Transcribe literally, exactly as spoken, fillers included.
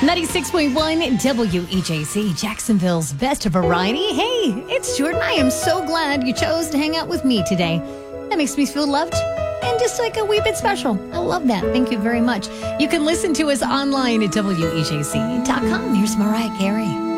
ninety-six point one W E J C, Jacksonville's best variety. Hey, it's Jordan. I am so glad you chose to hang out with me today. That makes me feel loved and just like a wee bit special. I love that. Thank you very much. You can listen to us online at W E J C dot com. Here's Mariah Carey.